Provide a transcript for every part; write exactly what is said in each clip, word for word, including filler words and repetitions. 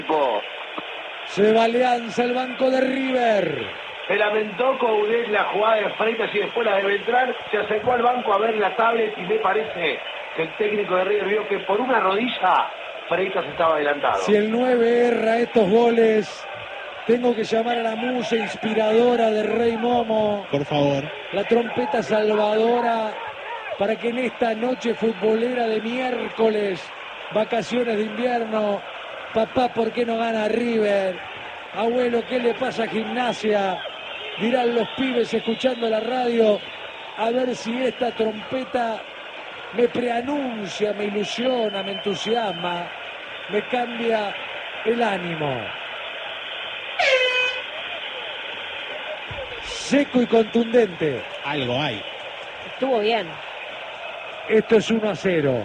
Se va Alianza, el banco de River. Se lamentó Coudet la jugada de Freitas y después la de Beltrán. Se acercó al banco a ver la tablet y me parece que el técnico de River vio que por una rodilla Freitas estaba adelantado. Si el nueve erra estos goles, tengo que llamar a la musa inspiradora de Rey Momo. Por favor. La trompeta salvadora para que en esta noche futbolera de miércoles, vacaciones de invierno, papá, ¿por qué no gana River? Abuelo, ¿qué le pasa a Gimnasia? Dirán los pibes escuchando la radio, a ver si esta trompeta me preanuncia, me ilusiona, me entusiasma, me cambia el ánimo. Seco y contundente. Algo hay. Estuvo bien. Esto es uno a cero.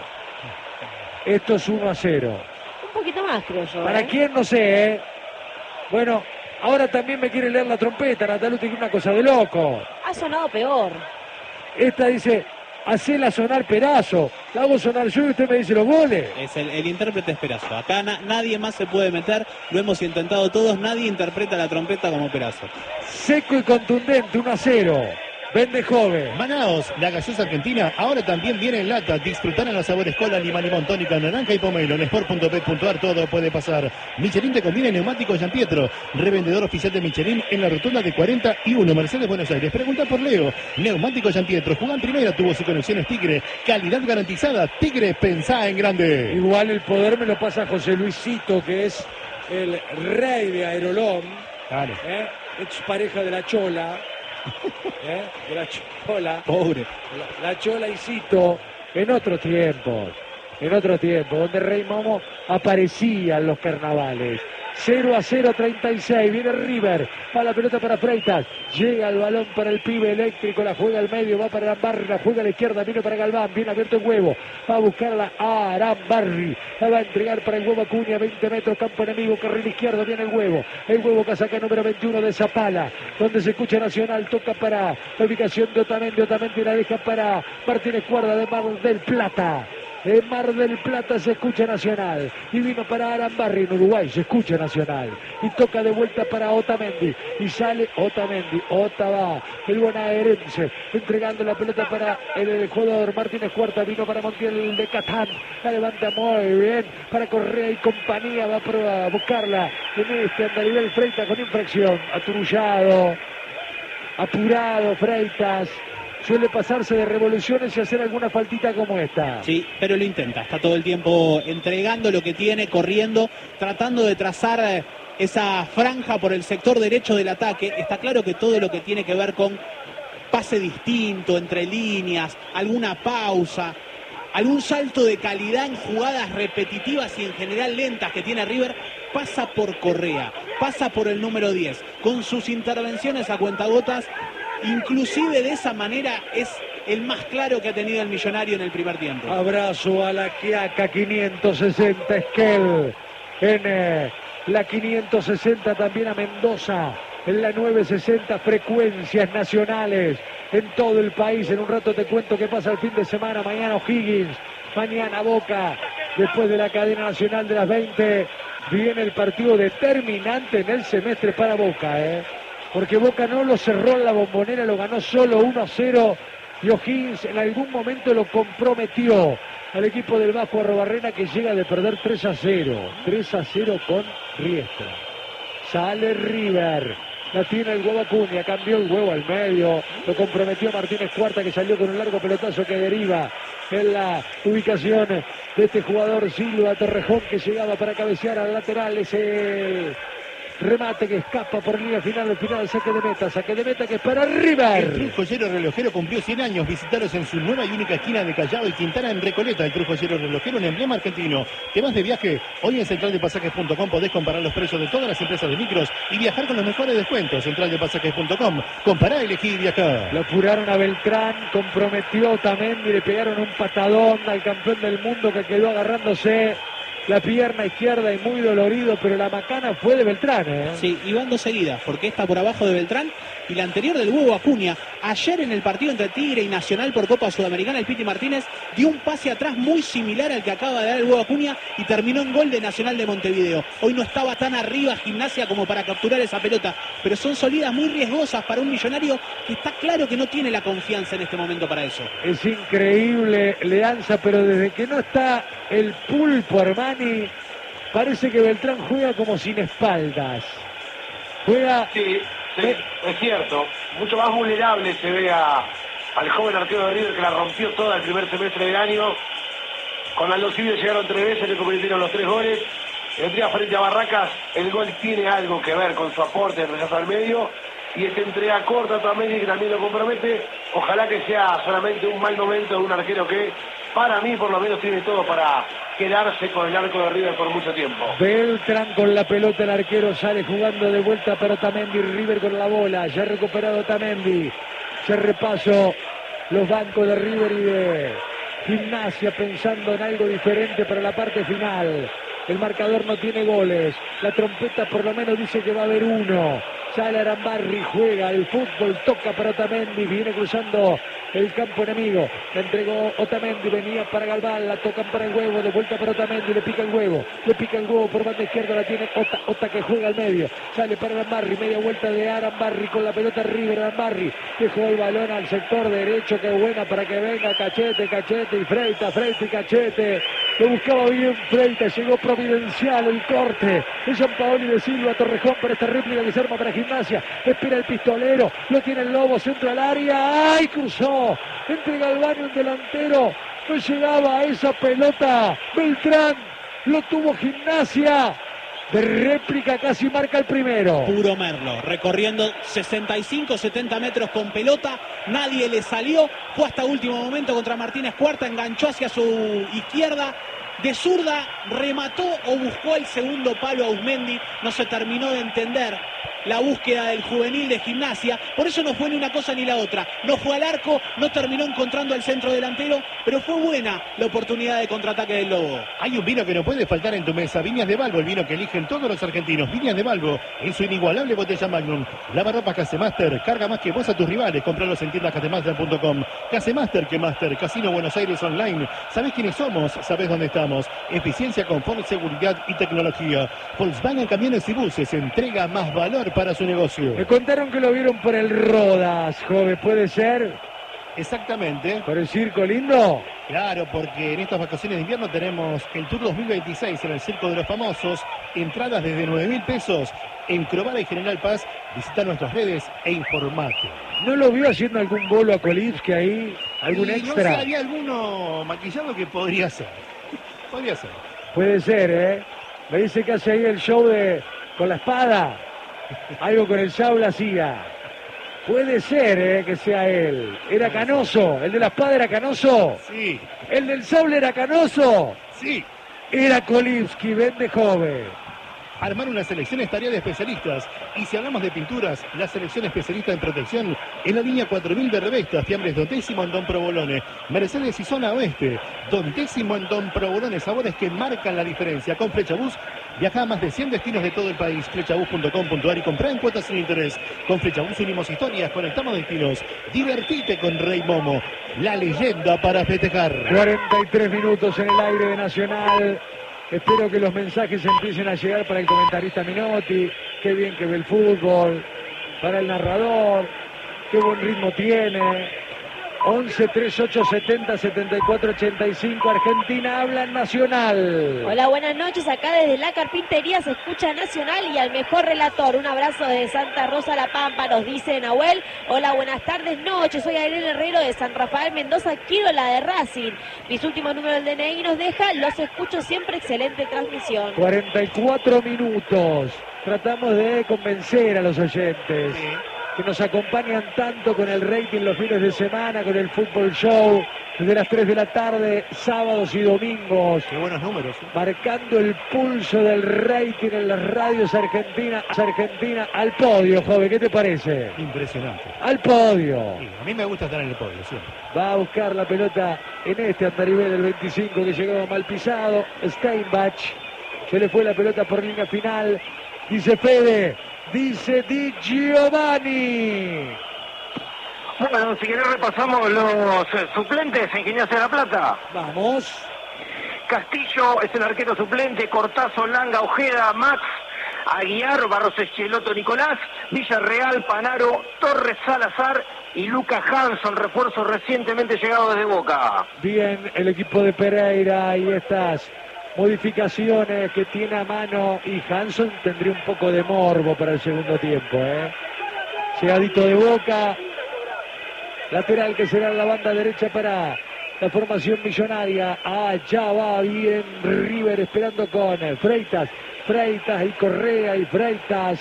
Esto es uno a cero. Un poquito más, creo yo. ¿Para ¿eh? quién? No sé, ¿eh? Bueno, ahora también me quiere leer la trompeta, Nataluti, que es una cosa de loco. Ha sonado peor. Esta dice, hacela sonar Perazo. La hago sonar yo y usted me dice los goles. Es el, el intérprete es Perazo. Acá na, nadie más se puede meter. Lo hemos intentado todos. Nadie interpreta la trompeta como Perazo. Seco y contundente, uno a cero. Vende joven. Manaos, la gaseosa argentina, ahora también viene en lata. Disfrutar en los sabores cola, limón, limón, tónica, naranja y pomelo. En sport punto pet punto ar todo puede pasar. Michelin te conviene neumáticos Gianpietro. Revendedor oficial de Michelin en la rotonda de cuarenta y uno, Mercedes, Buenos Aires. Pregunta por Leo. Neumáticos Gianpietro. Juega en primera, tuvo su conexiones Tigre. Calidad garantizada. Tigre, pensá en grande. Igual el poder me lo pasa José Luisito, que es el rey de Aerolón. Claro. ¿eh? Ex pareja de la Chola. ¿Eh? De la Chola. Pobre. La, la Chola y Cito en otros tiempos. En otros tiempos, donde Rey Momo aparecía en los carnavales. cero a cero, treinta y seis. Viene River. Va la pelota para Freitas. Llega el balón para el pibe eléctrico. La juega al medio. Va para Arambarri. La juega a la izquierda. Viene para Galván. Viene abierto el huevo. Va a buscarla a Arambarri. La va a entregar para el huevo Acuña. veinte metros. Campo enemigo. Carril izquierdo. Viene el huevo. El huevo casaca número veintiuno de Zapala. Donde se escucha Nacional. Toca para la ubicación de Otamendi. Otamendi la deja para Martínez Cuerda de Mar del Plata. En Mar del Plata se escucha Nacional. Y vino para Arambarri en Uruguay. Se escucha Nacional. Y toca de vuelta para Otamendi. Y sale Otamendi. Ota va. El bonaerense. Entregando la pelota para el, el jugador Martínez Cuarta. Vino para Montiel de Catán. La levanta muy bien. Para Correa y compañía. Va a, probar, a buscarla. En este Andarivel Freitas con infracción. Aturullado. Apurado Freitas. Suele pasarse de revoluciones y hacer alguna faltita como esta. Sí, pero lo intenta. Está todo el tiempo entregando lo que tiene, corriendo, tratando de trazar esa franja por el sector derecho del ataque. Está claro que todo lo que tiene que ver con pase distinto, entre líneas, alguna pausa, algún salto de calidad en jugadas repetitivas y en general lentas que tiene River, pasa por Correa, pasa por el número diez. Con sus intervenciones a cuentagotas, inclusive de esa manera es el más claro que ha tenido el Millonario en el primer tiempo. Abrazo a la Quiaca quinientos sesenta Esquel. En eh, la quinientos sesenta también a Mendoza. En la novecientos sesenta frecuencias nacionales en todo el país. En un rato te cuento qué pasa el fin de semana. Mañana O'Higgins, mañana Boca. Después de la cadena nacional de las veinte viene el partido determinante en el semestre para Boca, ¿eh? Porque Boca no lo cerró en la Bombonera, lo ganó solo uno a cero y O'Higgins en algún momento lo comprometió al equipo del Vasco Arrobarrena, que llega de perder tres a cero. tres a cero con Riestra. Sale River. La tiene el huevo Acuña, cambió el huevo al medio, lo comprometió Martínez Cuarta, que salió con un largo pelotazo que deriva en la ubicación de este jugador Silva Torrejón, que llegaba para cabecear al lateral. Es el remate que escapa por línea final, al final saque de meta, saque de meta que es para River. El Cruz Joyero Relojero cumplió cien años. Visitaros en su nueva y única esquina de Callao y Quintana en Recoleta. El Cruz Joyero Relojero, un emblema argentino. ¿Te vas de viaje? Hoy en central de pasajes punto com podés comparar los precios de todas las empresas de micros y viajar con los mejores descuentos. central de pasajes punto com. Compará, elegí y viajá. Lo apuraron a Beltrán, comprometió también y le pegaron un patadón al campeón del mundo, que quedó agarrándose la pierna izquierda y muy dolorido, pero la macana fue de Beltrán, ¿eh? Sí, y van dos seguidas, porque esta por abajo de Beltrán y la anterior del Huevo Acuña. Ayer en el partido entre Tigre y Nacional por Copa Sudamericana, el Piti Martínez dio un pase atrás muy similar al que acaba de dar el Huevo Acuña y terminó en gol de Nacional de Montevideo. Hoy no estaba tan arriba Gimnasia como para capturar esa pelota, pero son salidas muy riesgosas para un Millonario que está claro que no tiene la confianza en este momento para eso. Es increíble, Leanza, pero desde que no está el Pulpo Armani, parece que Beltrán juega como sin espaldas. Juega... Sí, sí, es cierto. Mucho más vulnerable se ve a, al joven arquero de River, que la rompió toda el primer semestre del año. Con Aldo Civi llegaron tres veces, le convirtieron los tres goles. El día frente a Barracas, el gol tiene algo que ver con su aporte de rechazo al medio. Y esa entrega corta también, que también lo compromete. Ojalá que sea solamente un mal momento de un arquero que, para mí, por lo menos tiene todo para quedarse con el arco de River por mucho tiempo. Beltrán con la pelota, el arquero sale jugando de vuelta para Otamendi. River con la bola, ya recuperado Otamendi. Ya repaso los bancos de River y de Gimnasia pensando en algo diferente para la parte final. El marcador no tiene goles. La trompeta por lo menos dice que va a haber uno. Sale Arambarri, juega el fútbol, toca para Otamendi, viene cruzando el campo enemigo. Le entregó Otamendi, venía para Galván, la tocan para el huevo, de vuelta para Otamendi, le pica el huevo, le pica el huevo por banda izquierda, la tiene Ota, Ota que juega al medio. Sale para Arambarri, media vuelta de Arambarri con la pelota River. Arambarri dejó el balón al sector derecho, que buena para que venga Cachete, Cachete y Freita, Freita y Cachete. Lo buscaba bien Freita, llegó providencial el corte de Gianpaoli de Silva Torrejón para esta réplica que se arma para Gimnasia. Espera el pistolero, lo tiene el Lobo, centro al área. ¡Ay! Cruzó entre Galván y un delantero. No llegaba a esa pelota. Beltrán lo tuvo Gimnasia. De réplica casi marca el primero. Puro Merlo, recorriendo sesenta y cinco, setenta metros con pelota, nadie le salió, fue hasta último momento contra Martínez Cuarta, enganchó hacia su izquierda, de zurda, remató o buscó el segundo palo a Uzmendi, no se terminó de entender la búsqueda del juvenil de Gimnasia, por eso no fue ni una cosa ni la otra, no fue al arco, no terminó encontrando al centro delantero, pero fue buena la oportunidad de contraataque del Lobo. Hay un vino que no puede faltar en tu mesa, Viñas de Balbo, el vino que eligen todos los argentinos. Viñas de Balbo, en su inigualable botella Magnum. Lavarropas Casemaster, carga más que vos a tus rivales, compralos en tiendas casemaster punto com. Casemaster que Master, Casino Buenos Aires Online. ¿Sabés quiénes somos? ¿Sabés dónde estamos? Eficiencia, confort, seguridad y tecnología. Volkswagen Camiones y Buses, entrega más valor para su negocio. Me contaron que lo vieron por el Rodas, joven, ¿puede ser? Exactamente. ¿Por el circo lindo? Claro, porque en estas vacaciones de invierno tenemos el Tour dos mil veintiséis en el Circo de los Famosos, entradas desde nueve mil pesos en Crovara y General Paz. Visita nuestras redes e informate. ¿No lo vio haciendo algún bolo a Kolivski ahí? ¿Algún y extra? No sé, había alguno maquillado que podría ser. Podría ser. Puede ser, ¿eh? Me dice que hace ahí el show de con la espada. Algo con el sable hacía. Puede ser, ¿eh? Que sea él. Era Canoso. El de la espada era Canoso. Sí. El del sable era Canoso. Sí. Era Kolivski, vende joven. Armar una selección es tarea de especialistas. Y si hablamos de pinturas, la selección especialista en protección en la línea cuatro mil de Revestas, fiambres Don Décimo en Don Provolone, Mercedes y Zona Oeste, Don Décimo en Don Provolone, sabores que marcan la diferencia. Con Flechabús, viaja a más de cien destinos de todo el país. Flechabús punto com punto ar y comprá en cuotas sin interés. Con Flechabús unimos historias, conectamos destinos. Divertite con Rey Momo, la leyenda para festejar. cuarenta y tres minutos en el aire de Nacional. Espero que los mensajes empiecen a llegar para el comentarista Minotti. Qué bien que ve el fútbol. Para el narrador. Qué buen ritmo tiene. once, treinta y ocho, setenta, setenta y cuatro, ochenta y cinco. Argentina habla en Nacional. Hola, buenas noches. Acá desde la carpintería se escucha Nacional y al mejor relator. Un abrazo desde Santa Rosa La Pampa, nos dice Nahuel. Hola, buenas tardes, noches. Soy Adrián Herrero de San Rafael Mendoza. Quiero la de Racing. Mis últimos números del D N I nos deja. Los escucho siempre. Excelente transmisión. cuarenta y cuatro minutos. Tratamos de convencer a los oyentes. Sí. Que nos acompañan tanto con el rating los fines de semana, con el fútbol show, desde las tres de la tarde, sábados y domingos. Qué buenos números. ¿eh? Marcando el pulso del rating en las radios argentinas. Argentina al podio, joven, ¿qué te parece? Impresionante. Al podio. Sí, a mí me gusta estar en el podio, siempre. Va a buscar la pelota en este andarivel del veinticinco que llegaba mal pisado. Steinbach. Se le fue la pelota por línea final. Dice Fede. Dice Di Giovanni. Bueno, si querés repasamos los eh, suplentes en Gimnasia de la Plata. Vamos. Castillo es el arquero suplente, Cortazo, Langa, Ojeda, Max, Aguiar, Barros Echeloto, Nicolás, Villarreal, Panaro, Torres, Salazar y Lucas Hanson, refuerzo recientemente llegado desde Boca. Bien, el equipo de Pereira y estas modificaciones que tiene a mano, y Hanson tendría un poco de morbo para el segundo tiempo, ¿eh? Llegadito de Boca, lateral que será en la banda derecha para la formación millonaria. Allá va bien River esperando con Freitas, Freitas y Correa y Freitas.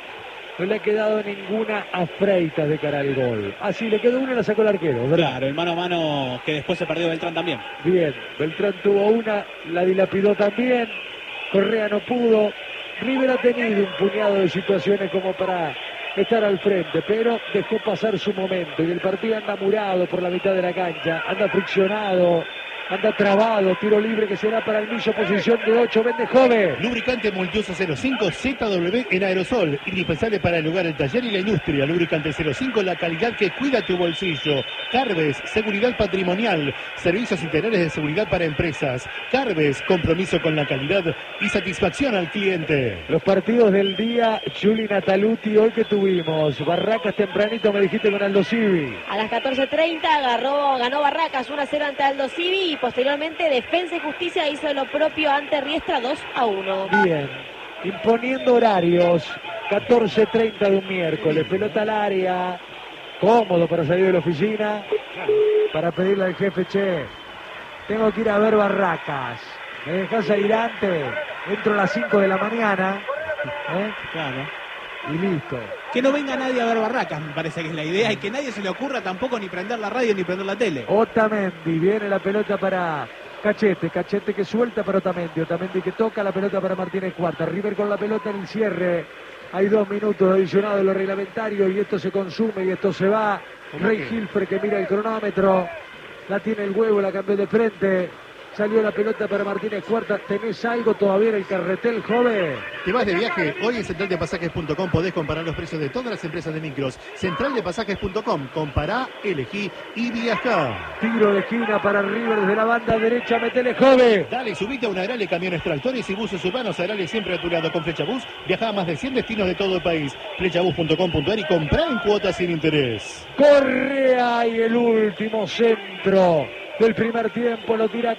No le ha quedado ninguna a Freitas de cara al gol. Así le quedó una y la sacó el arquero, ¿verdad? Claro, el mano a mano que después se perdió Beltrán también. Bien, Beltrán tuvo una, la dilapidó también. Correa no pudo. River ha tenido un puñado de situaciones como para estar al frente, pero dejó pasar su momento y el partido anda murado por la mitad de la cancha, anda friccionado, anda trabado. Tiro libre que será para el Millo, posición de ocho. Vende Jove. Lubricante Multiuso cero cinco Z W en aerosol, indispensable para el lugar, el taller y la industria. Lubricante cero cinco, la calidad que cuida tu bolsillo. Carves, seguridad patrimonial, servicios integrales de seguridad para empresas. Carves, compromiso con la calidad y satisfacción al cliente. Los partidos del día, Juli Nataluti, hoy que tuvimos. Barracas tempranito, me dijiste, con Aldo Civi. A las catorce treinta agarró, ganó Barracas uno a cero ante Aldo Civi y posteriormente Defensa y Justicia hizo lo propio ante Riestra dos a uno. Bien, imponiendo horarios, catorce treinta de un miércoles, pelota al área, cómodo para salir de la oficina, para pedirle al jefe, che, tengo que ir a ver Barracas, ¿me dejás ir antes? Entro a las cinco de la mañana, ¿eh? Claro. Y listo. Que no venga nadie a ver Barracas, me parece que es la idea, y que nadie se le ocurra tampoco ni prender la radio ni prender la tele. Otamendi, viene la pelota para Cachete, Cachete que suelta para Otamendi, Otamendi que toca la pelota para Martínez Cuarta. River con la pelota en el cierre. Hay dos minutos adicionados de lo reglamentario y esto se consume y esto se va. Rey Gilfer que mira el cronómetro, la tiene el huevo, la cambió de frente. Salió la pelota para Martínez Cuarta. ¿Tenés algo todavía en el carretel, joven? ¿Te vas de viaje? Hoy en central de pasajes punto com podés comparar los precios de todas las empresas de micros. central de pasajes punto com. Compará, elegí y viajá. Tiro de esquina para River desde la banda derecha. Metele, joven. Dale, subite a un Agrale, camiones, tractores y buses urbanos. Agrale siempre a tu lado. Con Flechabús viajá a más de cien destinos de todo el país. flechabús punto com punto ar y comprá en cuotas sin interés. Correa y el último centro del primer tiempo lo tira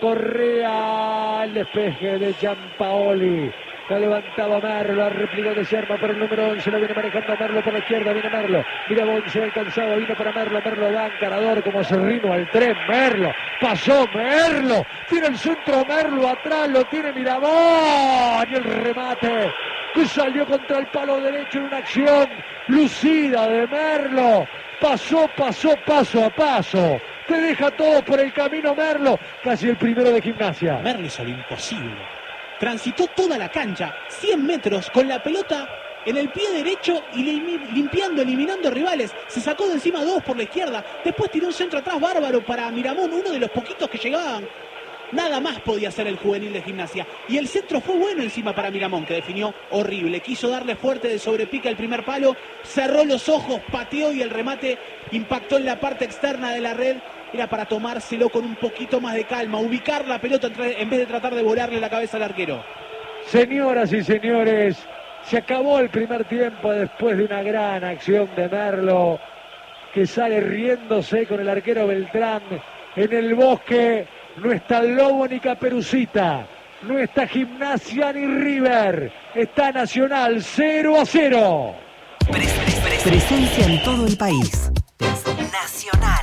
Correa, el despeje de Giampaoli. La levantaba Merlo, la réplica que se arma por el número once, lo viene manejando Merlo por la izquierda, viene Merlo, mira Bonce alcanzado, vino para Merlo, Merlo va encarador como Serrino al tren, Merlo, pasó Merlo, tiene el centro Merlo atrás, lo tiene Miramón, y el remate que salió contra el palo derecho en una acción lucida de Merlo, pasó, pasó, paso a paso. Te deja todo por el camino Merlo, casi el primero de Gimnasia. Merlo hizo lo imposible. Transitó toda la cancha, cien metros, con la pelota en el pie derecho y limpiando, eliminando rivales. Se sacó de encima dos por la izquierda. Después tiró un centro atrás bárbaro para Miramón, uno de los poquitos que llegaban. Nada más podía hacer el juvenil de Gimnasia. Y el centro fue bueno encima para Miramón, que definió horrible. Quiso darle fuerte de sobrepica el primer palo, cerró los ojos, pateó y el remate impactó en la parte externa de la red. Era para tomárselo con un poquito más de calma, ubicar la pelota en vez de tratar de volarle la cabeza al arquero. Señoras y señores, se acabó el primer tiempo después de una gran acción de Merlo, que sale riéndose con el arquero Beltrán. En el Bosque no está Lobo ni Caperucita, no está Gimnasia ni River, está Nacional cero a cero. Presencia en todo el país. Nacional.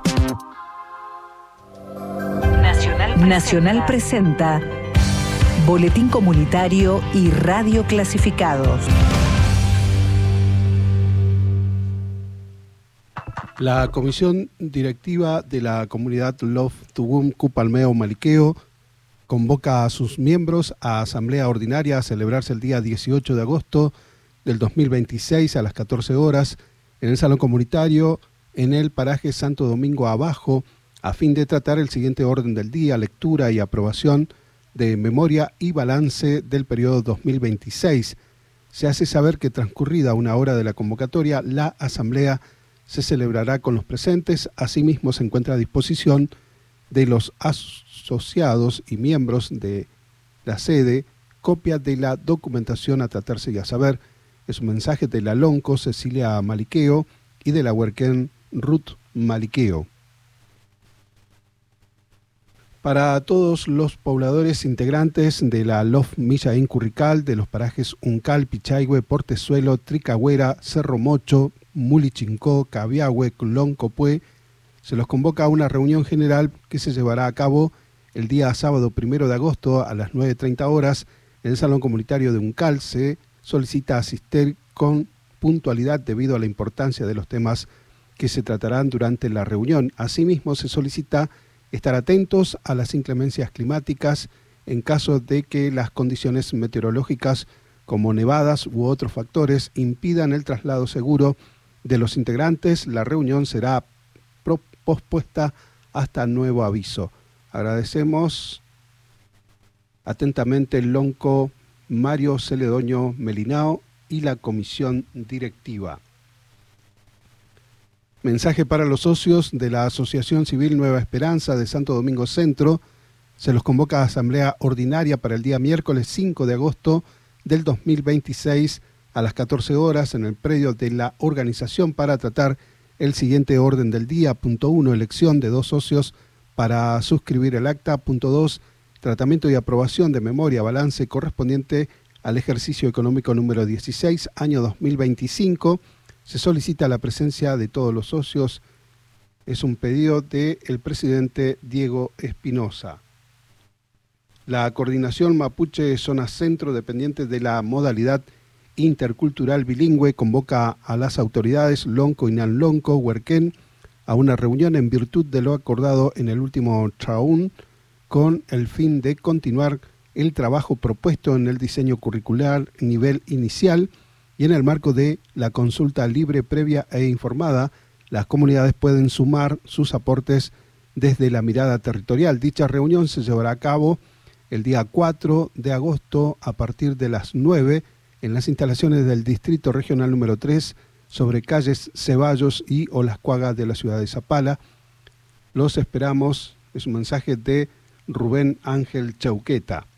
Nacional presenta, Nacional presenta Boletín Comunitario y Radio Clasificados. La comisión directiva de la comunidad Love Tugum Cupalmeo Maliqueo convoca a sus miembros a asamblea ordinaria a celebrarse el día dieciocho de agosto del dos mil veintiséis a las catorce horas en el salón comunitario en el paraje Santo Domingo Abajo, a fin de tratar el siguiente orden del día: lectura y aprobación de memoria y balance del periodo dos mil veintiséis. Se hace saber que transcurrida una hora de la convocatoria, la asamblea se celebrará con los presentes. Asimismo, se encuentra a disposición de los asociados y miembros de la sede copia de la documentación a tratarse y a saber. Es un mensaje de la Lonco Cecilia Maliqueo y de la Huerquén Ruth Maliqueo. Para todos los pobladores integrantes de la Lof Millaín Currical, de los parajes Uncal, Pichaihue, Portezuelo, Tricagüera, Cerro Mocho, Mulichincó, Cabiahue, Loncopue, se los convoca a una reunión general que se llevará a cabo el día sábado primero de agosto a las nueve treinta horas en el Salón Comunitario de Uncal. Se solicita asistir con puntualidad debido a la importancia de los temas que se tratarán durante la reunión. Asimismo, se solicita estar atentos a las inclemencias climáticas en caso de que las condiciones meteorológicas como nevadas u otros factores impidan el traslado seguro de los integrantes. La reunión será pospuesta hasta nuevo aviso. Agradecemos atentamente el Lonco Mario Celedoño Melinao y la comisión directiva. Mensaje para los socios de la Asociación Civil Nueva Esperanza de Santo Domingo Centro. Se los convoca a asamblea ordinaria para el día miércoles cinco de agosto del dos mil veintiséis a las catorce horas en el predio de la organización para tratar el siguiente orden del día. Punto uno, elección de dos socios para suscribir el acta. Punto dos, tratamiento y aprobación de memoria balance correspondiente al ejercicio económico número dieciséis, año dos mil veinticinco. Se solicita la presencia de todos los socios. Es un pedido del presidente Diego Espinosa. La coordinación Mapuche Zona Centro, dependiente de la modalidad intercultural bilingüe, convoca a las autoridades Lonco y Nanlonco, Huerquén, a una reunión en virtud de lo acordado en el último Traún, con el fin de continuar el trabajo propuesto en el diseño curricular nivel inicial. Y en el marco de la consulta libre, previa e informada, las comunidades pueden sumar sus aportes desde la mirada territorial. Dicha reunión se llevará a cabo el día cuatro de agosto a partir de las nueve en las instalaciones del Distrito Regional número tres sobre calles Ceballos y Olascuaga de la ciudad de Zapala. Los esperamos. Es un mensaje de Rubén Ángel Chauqueta.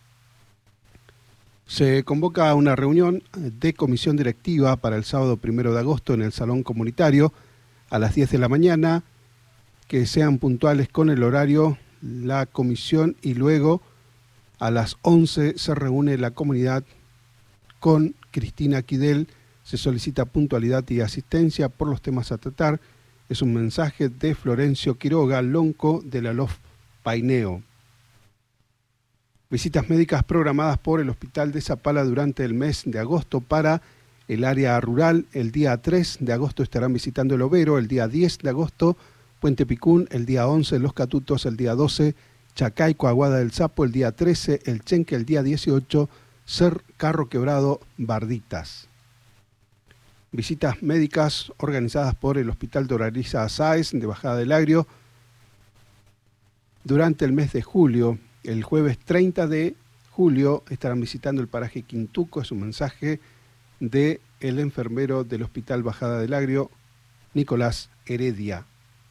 Se convoca a una reunión de comisión directiva para el sábado primero de agosto en el Salón Comunitario a las diez de la mañana, que sean puntuales con el horario la comisión, y luego a las once se reúne la comunidad con Cristina Quidel. Se solicita puntualidad y asistencia por los temas a tratar. Es un mensaje de Florencio Quiroga, Lonco de la Lof Paineo. Visitas médicas programadas por el Hospital de Zapala durante el mes de agosto para el área rural. El día tres de agosto estarán visitando el Overo, el día diez de agosto Puente Picún, el día once Los Catutos, el día doce Chacaico, Aguada del Sapo, el día trece El Chenque, el día dieciocho Ser Carro Quebrado, Barditas. Visitas médicas organizadas por el Hospital Doraliza Sáez de Bajada del Agrio durante el mes de julio. El jueves treinta de julio estarán visitando el paraje Quintuco. Es un mensaje de el enfermero del Hospital Bajada del Agrio, Nicolás Heredia.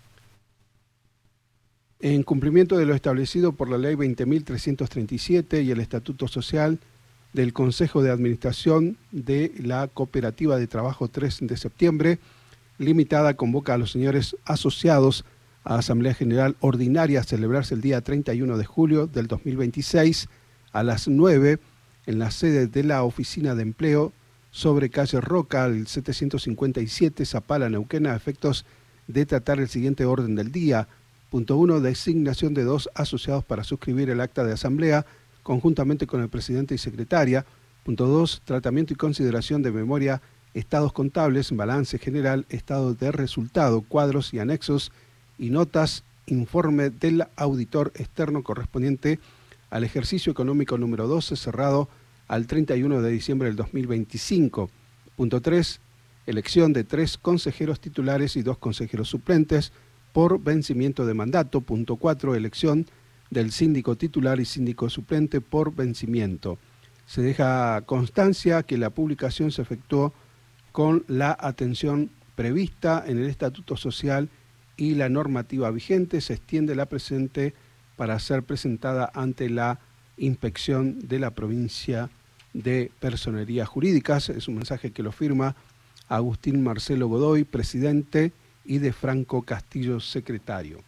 En cumplimiento de lo establecido por la Ley veinte mil trescientos treinta y siete y el Estatuto Social del Consejo de Administración de la Cooperativa de Trabajo tres de septiembre, Limitada convoca a los señores asociados a Asamblea General Ordinaria a celebrarse el día treinta y uno de julio del dos mil veintiséis a las nueve en la sede de la Oficina de Empleo sobre calle Roca, el setecientos cincuenta y siete, Zapala, Neuquén, a efectos de tratar el siguiente orden del día. Punto uno, designación de dos asociados para suscribir el acta de asamblea conjuntamente con el presidente y secretaria. Punto dos, tratamiento y consideración de memoria estados contables, balance general, estado de resultado, cuadros y anexos y notas, informe del auditor externo correspondiente al ejercicio económico número doce, cerrado al treinta y uno de diciembre del dos mil veinticinco. Punto tres. Elección de tres consejeros titulares y dos consejeros suplentes por vencimiento de mandato. Punto cuatro. Elección del síndico titular y síndico suplente por vencimiento. Se deja constancia que la publicación se efectuó con la atención prevista en el Estatuto Social y la normativa vigente. Se extiende la presente para ser presentada ante la inspección de la provincia de Personerías Jurídicas. Es un mensaje que lo firma Agustín Marcelo Godoy, presidente, y de Franco Castillo, secretario.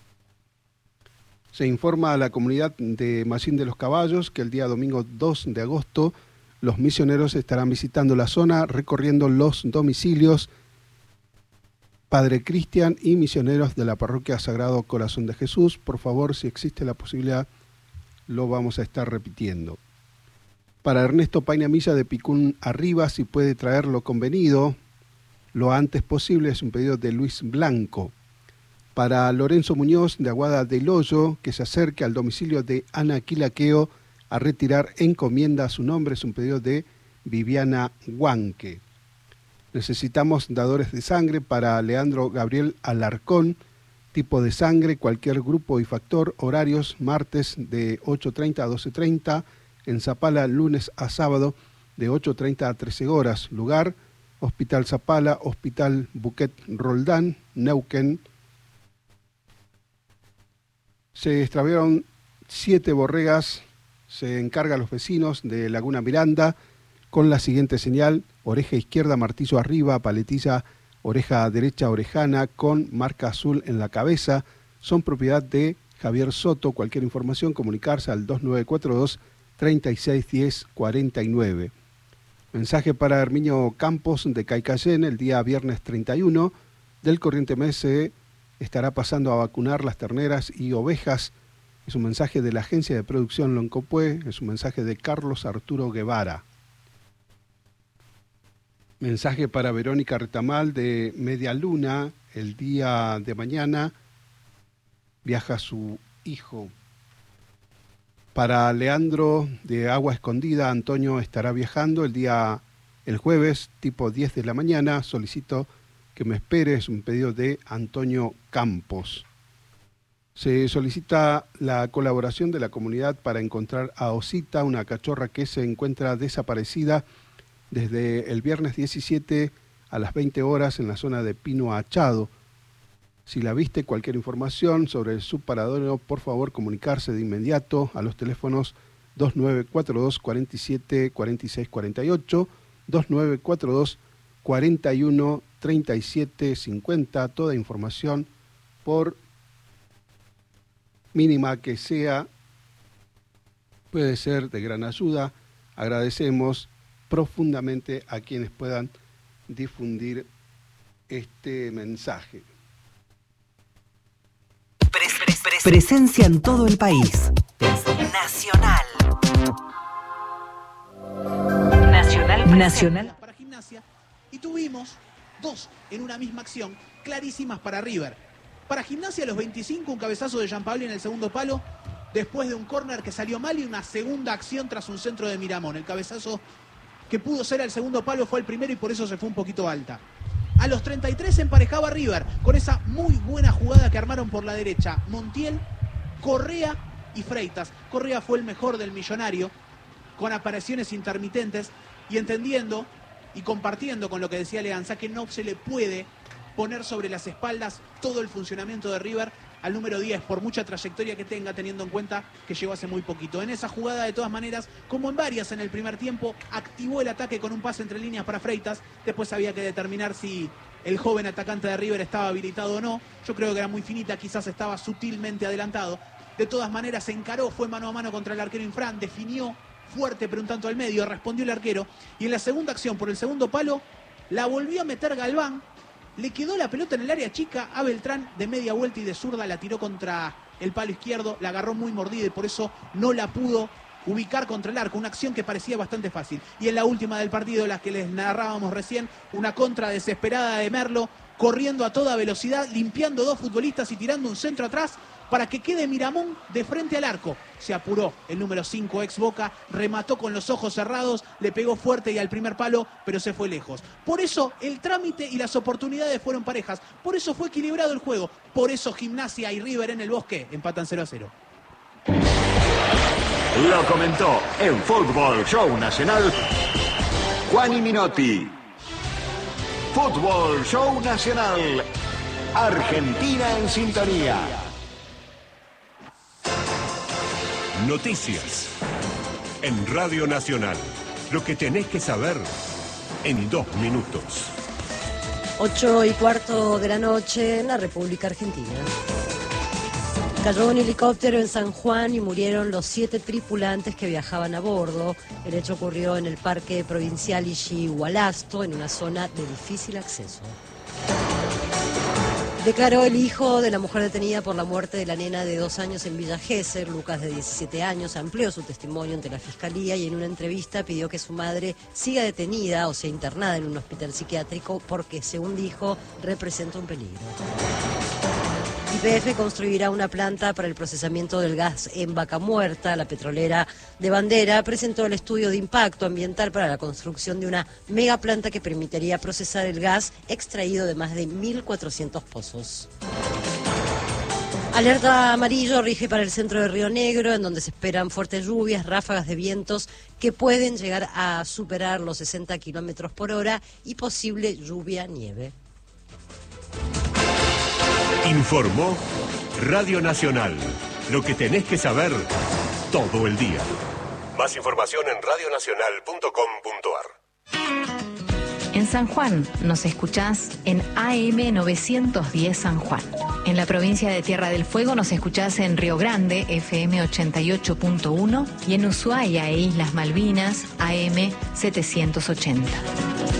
Se informa a la comunidad de Mallín de los Caballos que el día domingo dos de agosto los misioneros estarán visitando la zona, recorriendo los domicilios Padre Cristian y misioneros de la parroquia Sagrado Corazón de Jesús. Por favor, si existe la posibilidad, lo vamos a estar repitiendo. Para Ernesto Painamilla de Picún Arriba, si puede traerlo convenido lo antes posible, es un pedido de Luis Blanco. Para Lorenzo Muñoz de Aguada del Hoyo, que se acerque al domicilio de Ana Quilaqueo a retirar encomienda a su nombre, es un pedido de Viviana Huanque. Necesitamos dadores de sangre para Leandro Gabriel Alarcón, tipo de sangre, cualquier grupo y factor, horarios martes de ocho treinta a doce treinta, en Zapala lunes a sábado de ocho treinta a trece horas, lugar Hospital Zapala, Hospital Buquet Roldán, Neuquén. Se extraviaron siete borregas, se encarga a los vecinos de Laguna Miranda con la siguiente señal: oreja izquierda, martillo arriba, paletilla, oreja derecha, orejana, con marca azul en la cabeza. Son propiedad de Javier Soto. Cualquier información, comunicarse al dos nueve cuatro dos, tres seis uno cero, cuatro nueve. Mensaje para Herminio Campos de Caicayén, el día viernes treinta y uno del corriente mes se estará pasando a vacunar las terneras y ovejas. Es un mensaje de la agencia de producción Loncopué, es un mensaje de Carlos Arturo Guevara. Mensaje para Verónica Retamal de Media Luna, el día de mañana viaja su hijo. Para Leandro de Agua Escondida, Antonio estará viajando el día, el jueves, tipo diez de la mañana. Solicito que me espere, es un pedido de Antonio Campos. Se solicita la colaboración de la comunidad para encontrar a Osita, una cachorra que se encuentra desaparecida desde el viernes diecisiete a las veinte horas en la zona de Pino Achado. Si la viste, cualquier información sobre su paradero, por favor comunicarse de inmediato a los teléfonos dos nueve cuatro dos, cuatro siete, cuatro seis cuatro ocho, dos nueve cuatro dos, cuatro uno, treinta y siete cincuenta. Toda información, por mínima que sea, puede ser de gran ayuda. Agradecemos profundamente a quienes puedan difundir este mensaje. Presencia en todo el país. Nacional. Nacional. Nacional. Para Gimnasia. Y tuvimos dos en una misma acción clarísimas para River. Para Gimnasia, a los veinticinco, un cabezazo de Gianpaoli en el segundo palo, después de un córner que salió mal y una segunda acción tras un centro de Miramón. El cabezazo que pudo ser al segundo palo fue el primero y por eso se fue un poquito alta. A los treinta y tres se emparejaba River con esa muy buena jugada que armaron por la derecha Montiel, Correa y Freitas. Correa fue el mejor del Millonario, con apariciones intermitentes y entendiendo y compartiendo con lo que decía Leanza que no se le puede poner sobre las espaldas todo el funcionamiento de River al número diez, por mucha trayectoria que tenga, teniendo en cuenta que llegó hace muy poquito. En esa jugada, de todas maneras, como en varias en el primer tiempo, activó el ataque con un pase entre líneas para Freitas. Después había que determinar si el joven atacante de River estaba habilitado o no. Yo creo que era muy finita, quizás estaba sutilmente adelantado. De todas maneras, se encaró, fue mano a mano contra el arquero Infran, definió fuerte, pero un tanto al medio, respondió el arquero. Y en la segunda acción, por el segundo palo, la volvió a meter Galván. Le quedó la pelota en el área chica a Beltrán, de media vuelta y de zurda la tiró contra el palo izquierdo, la agarró muy mordida y por eso no la pudo ubicar contra el arco, una acción que parecía bastante fácil. Y en la última del partido, la que les narrábamos recién, una contra desesperada de Merlo, corriendo a toda velocidad, limpiando dos futbolistas y tirando un centro atrás para que quede Miramón de frente al arco. Se apuró el número cinco, ex Boca, remató con los ojos cerrados, le pegó fuerte y al primer palo, pero se fue lejos. Por eso el trámite y las oportunidades fueron parejas, por eso fue equilibrado el juego, por eso Gimnasia y River en el Bosque empatan cero a cero. Lo comentó en Fútbol Show Nacional Juani Minotti. Fútbol Show Nacional, Argentina en sintonía. Noticias en Radio Nacional. Lo que tenés que saber en dos minutos. Ocho y cuarto de la noche en la República Argentina. Cayó un helicóptero en San Juan y murieron los siete tripulantes que viajaban a bordo. El hecho ocurrió en el Parque Provincial Ixi-Hualasto, en una zona de difícil acceso. Declaró el hijo de la mujer detenida por la muerte de la nena de dos años en Villa Gesell. Lucas, de diecisiete años, amplió su testimonio ante la Fiscalía y en una entrevista pidió que su madre siga detenida o sea internada en un hospital psiquiátrico porque, según dijo, representa un peligro. Y P F construirá una planta para el procesamiento del gas en Vaca Muerta. La petrolera de Bandera presentó el estudio de impacto ambiental para la construcción de una megaplanta que permitiría procesar el gas extraído de más de mil cuatrocientos pozos. Alerta amarillo rige para el centro de Río Negro, en donde se esperan fuertes lluvias, ráfagas de vientos que pueden llegar a superar los sesenta kilómetros por hora y posible lluvia-nieve. Informó Radio Nacional. Lo que tenés que saber todo el día. Más información en radio nacional punto com punto a r. En San Juan nos escuchás en A M novecientos diez San Juan. En la provincia de Tierra del Fuego nos escuchás en Río Grande, F M ochenta y ocho punto uno, y en Ushuaia e Islas Malvinas, A M setecientos ochenta.